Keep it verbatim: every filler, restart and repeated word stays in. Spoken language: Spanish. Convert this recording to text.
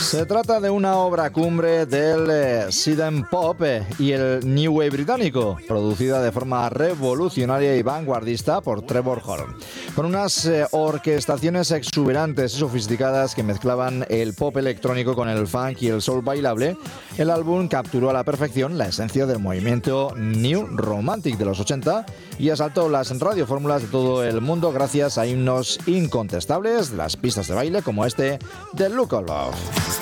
Se trata de una obra cumbre del eh, Southern Pop eh, y el New Wave británico, producida de forma revolucionaria y vanguardista por Trevor Horn, con unas eh, orquestaciones exuberantes y sofisticadas que mezclaban el pop electrónico con el funk y el soul bailable. El álbum capturó a la perfección la esencia del movimiento New Romantic de los ochenta y asaltó las radiofórmulas de todo el mundo gracias a himnos incontestables de las pistas de baile como este de Look of Love.